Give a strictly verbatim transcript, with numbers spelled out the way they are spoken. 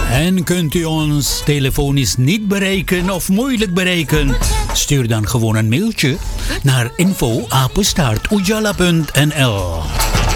En kunt u ons telefonisch niet bereiken of moeilijk bereiken? Stuur dan gewoon een mailtje naar info apenstaart ujala punt n l.